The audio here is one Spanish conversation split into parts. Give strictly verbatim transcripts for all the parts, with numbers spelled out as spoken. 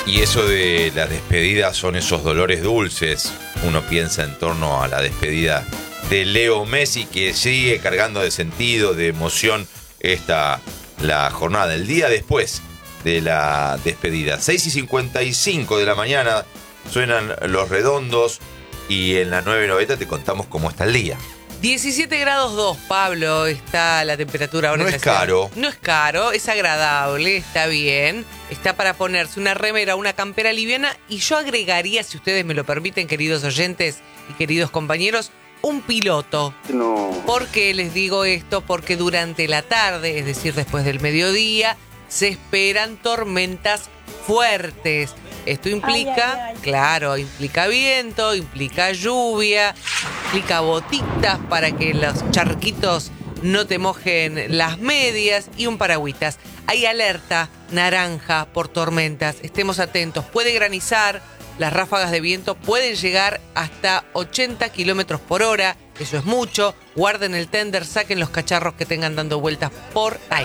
Y eso de las despedidas son esos dolores dulces. Uno piensa en torno a la despedida de Leo Messi, que sigue cargando de sentido, de emoción, esta la jornada, el día después de la despedida. seis y cincuenta y cinco de la mañana suenan los redondos y en la nueve noventa te contamos cómo está el día. diecisiete grados dos, Pablo, está la temperatura ahora. No en es la ciudad. caro. No es caro, es agradable, está bien. Está para ponerse una remera, una campera liviana. Y yo agregaría, si ustedes me lo permiten, queridos oyentes y queridos compañeros, un piloto. No. ¿Por qué les digo esto? Porque durante la tarde, es decir, después del mediodía, se esperan tormentas fuertes. Esto implica, ay, ay, ay. claro, implica viento, implica lluvia, implica botitas para que los charquitos no te mojen las medias y un paragüitas. Hay alerta naranja por tormentas, estemos atentos. Puede granizar, las ráfagas de viento pueden llegar hasta ochenta kilómetros por hora, eso es mucho. Guarden el tender, saquen los cacharros que tengan dando vueltas por ahí.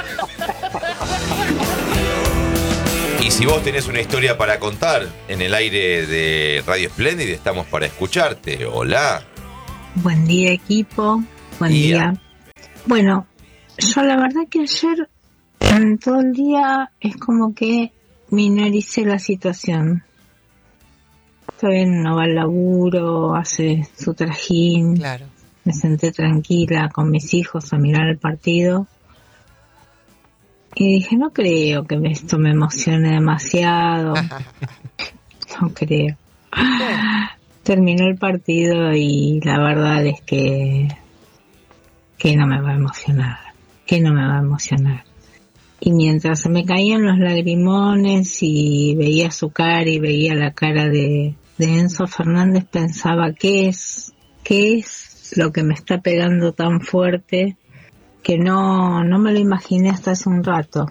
Y si vos tenés una historia para contar en el aire de Radio Splendid, estamos para escucharte. Hola. Buen día, equipo. Buen día. día. Bueno, yo la verdad que ayer en todo el día es como que minoricé la situación. Está bien, no va al laburo, hace su trajín. Claro. Me senté tranquila con mis hijos a mirar el partido. Y dije, no creo que esto me emocione demasiado. No creo. Terminó el partido y la verdad es que que no me va a emocionar. Que no me va a emocionar. Y mientras se me caían los lagrimones y veía su cara y veía la cara de, de Enzo Fernández, pensaba, ¿qué es? ¿Qué es lo que me está pegando tan fuerte? Que no, no me lo imaginé hasta hace un rato.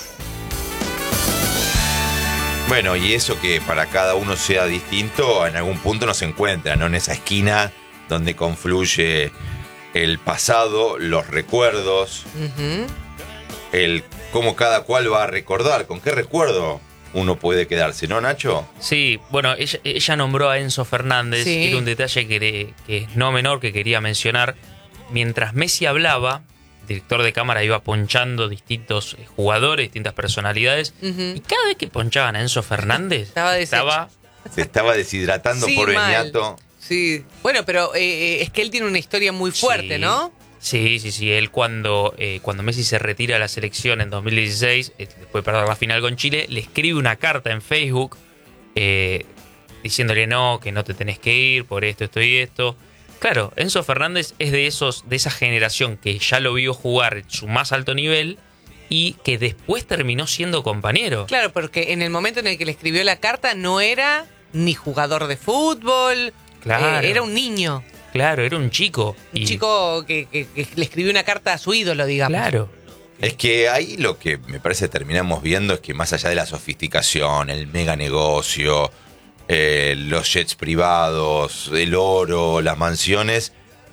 Bueno, y eso que para cada uno sea distinto, en algún punto nos encuentra, ¿no? En esa esquina donde confluye el pasado, los recuerdos, uh-huh. el cómo cada cual va a recordar, con qué recuerdo uno puede quedarse, ¿no, Nacho? Sí, bueno, ella, ella nombró a Enzo Fernández, sí. Era un detalle que, que es no menor que quería mencionar. Mientras Messi hablaba, el director de cámara iba ponchando distintos jugadores, distintas personalidades, uh-huh. y cada vez que ponchaban a Enzo Fernández, estaba, estaba se estaba deshidratando, sí, por el ñato. Sí, bueno, pero eh, es que él tiene una historia muy fuerte, sí. ¿no? Sí, sí, sí. Él cuando, eh, cuando Messi se retira de la selección en dos mil dieciséis, eh, después de perder la final con Chile, le escribe una carta en Facebook eh, diciéndole no, que no te tenés que ir por esto, esto y esto. Claro, Enzo Fernández es de esos de esa generación que ya lo vio jugar en su más alto nivel y que después terminó siendo compañero. Claro, porque en el momento en el que le escribió la carta no era ni jugador de fútbol, claro. eh, era un niño. Claro, era un chico. Un y... chico que, que, que le escribió una carta a su ídolo, digamos. Claro. Es que ahí lo que me parece terminamos viendo es que más allá de la sofisticación, el mega negocio, eh, los jets privados, el oro, las mansiones,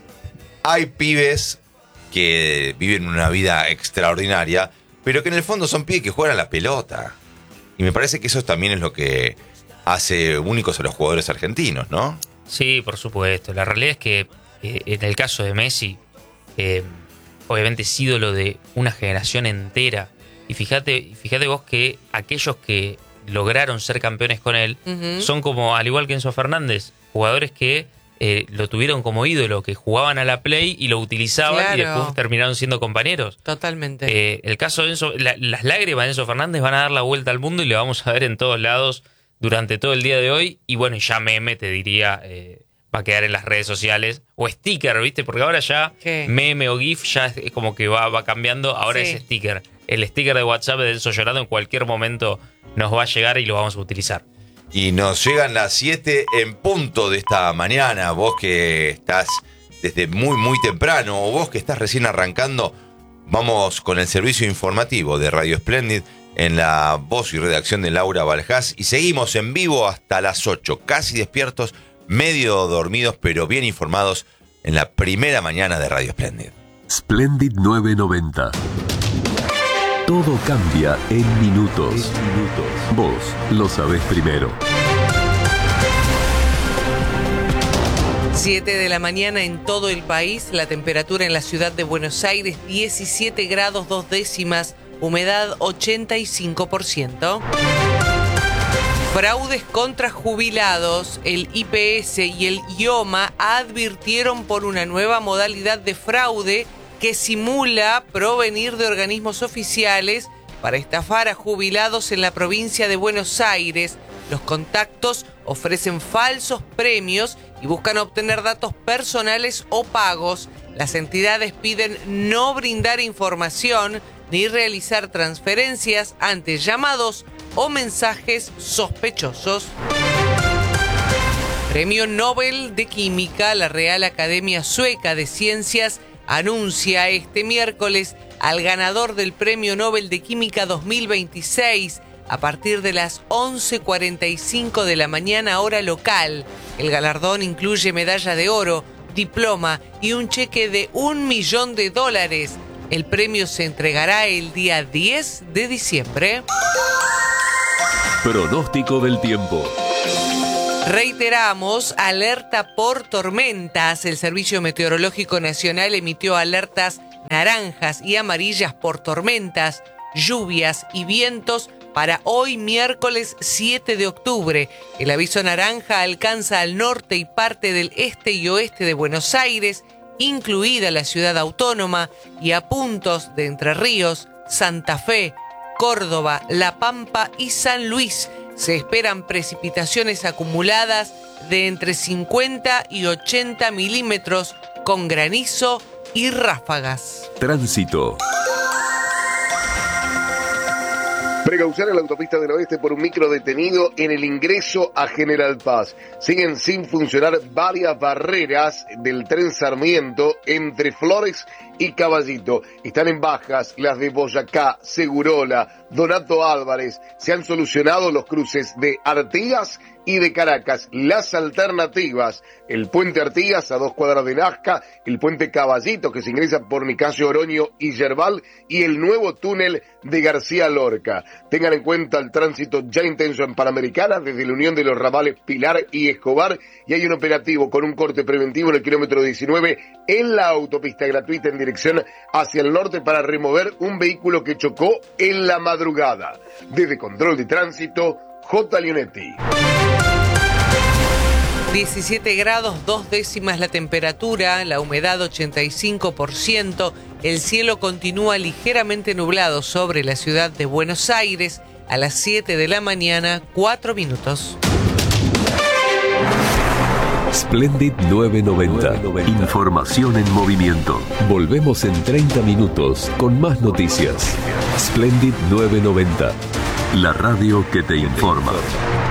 hay pibes que viven una vida extraordinaria, pero que en el fondo son pibes que juegan a la pelota. Y me parece que eso también es lo que hace únicos a los jugadores argentinos, ¿no? Sí, por supuesto. La realidad es que eh, en el caso de Messi, eh, obviamente es ídolo de una generación entera. Y fíjate, fíjate vos que aquellos que lograron ser campeones con él uh-huh. son como, al igual que Enzo Fernández, jugadores que eh, lo tuvieron como ídolo, que jugaban a la Play y lo utilizaban, claro. y después terminaron siendo compañeros. Totalmente. Eh, el caso de Enzo, la, las lágrimas de Enzo Fernández van a dar la vuelta al mundo y le vamos a ver en todos lados durante todo el día de hoy. Y bueno, ya meme te diría, eh, va a quedar en las redes sociales. O sticker, ¿viste? Porque ahora ya ¿qué? Meme o GIF ya es como que va, va cambiando. Ahora sí. Es sticker. El sticker de WhatsApp de Enzo llorando en cualquier momento nos va a llegar y lo vamos a utilizar. Y nos llegan las siete en punto de esta mañana. Vos que estás desde muy, muy temprano, o vos que estás recién arrancando, vamos con el servicio informativo de Radio Splendid en la voz y redacción de Laura Baljás. Y seguimos en vivo hasta las ocho, casi despiertos, medio dormidos, pero bien informados en la primera mañana de Radio Splendid. Splendid nueve noventa. Todo cambia en minutos. Vos lo sabés primero. siete de la mañana en todo el país, la temperatura en la ciudad de Buenos Aires diecisiete grados dos décimas, humedad ochenta y cinco por ciento. Fraudes contra jubilados, el I P S y el I O M A advirtieron por una nueva modalidad de fraude que simula provenir de organismos oficiales para estafar a jubilados en la provincia de Buenos Aires. Los contactos ofrecen falsos premios y buscan obtener datos personales o pagos. Las entidades piden no brindar información ni realizar transferencias ante llamados o mensajes sospechosos. Premio Nobel de Química. La Real Academia Sueca de Ciencias anuncia este miércoles al ganador del Premio Nobel de Química dos mil veintiséis a partir de las once cuarenta y cinco de la mañana hora local. El galardón incluye medalla de oro, diploma y un cheque de un millón de dólares. El premio se entregará el día diez de diciembre. Pronóstico del tiempo. Reiteramos, alerta por tormentas. El Servicio Meteorológico Nacional emitió alertas naranjas y amarillas por tormentas, lluvias y vientos para hoy miércoles siete de octubre. El aviso naranja alcanza al norte y parte del este y oeste de Buenos Aires, incluida la ciudad autónoma, y a puntos de Entre Ríos, Santa Fe, Córdoba, La Pampa y San Luis. Se esperan precipitaciones acumuladas de entre cincuenta y ochenta milímetros con granizo y ráfagas. Tránsito. Precaución en la autopista del oeste por un micro detenido en el ingreso a General Paz. Siguen sin funcionar varias barreras del tren Sarmiento entre Flores y Caballito. Están en bajas las de Boyacá, Segurola, Donato Álvarez. Se han solucionado los cruces de Artigas y de Caracas. Las alternativas: el puente Artigas a dos cuadras de Nazca, el puente Caballito que se ingresa por Nicasio Oroño y Yerbal, y el nuevo túnel de García Lorca. Tengan en cuenta el tránsito ya intenso en Panamericana desde la unión de los ramales Pilar y Escobar, y hay un operativo con un corte preventivo en el kilómetro diecinueve en la autopista gratuita en dirección hacia el norte para remover un vehículo que chocó en la madrugada. Desde Control de Tránsito, J. Leonetti. diecisiete grados dos décimas la temperatura, la humedad ochenta y cinco por ciento, el cielo continúa ligeramente nublado sobre la ciudad de Buenos Aires a las siete de la mañana, cuatro minutos. Splendid nueve noventa. Información en movimiento. Volvemos en treinta minutos con más noticias. Splendid nueve noventa. La radio que te informa.